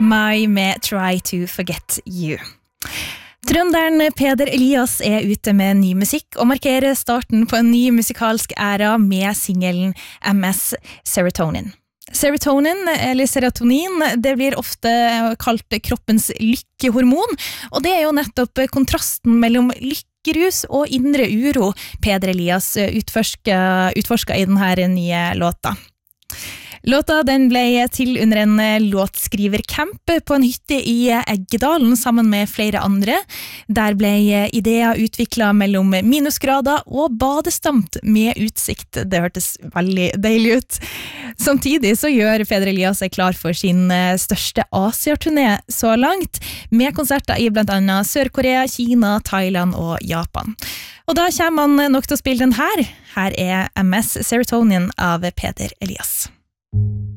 Mai med Try to Forget You. Trønderen Peder Elias ute med ny musikk og markerer starten på en ny musikalsk æra med singelen MS Serotonin. Serotonin, eller serotonin, det blir ofte kalt kroppens lykkehormon, og det jo nettopp kontrasten mellom lykkerus og indre uro Peder Elias utforska I denne nye låta. Låta den ble til under en låtskrivercamp på en hytte I Eggedalen sammen med flere andre. Der ble ideer utviklet mellom minusgrader og badestamt med utsikt. Det hørtes veldig deilig ut. Samtidig så gjør Peder Elias seg klar for sin største Asia-turné så langt, med konserter I blant annet Sør-Korea, Kina, Thailand og Japan. Og da kommer han nok til å spille den her. Her MS Serotonin av Peder Elias.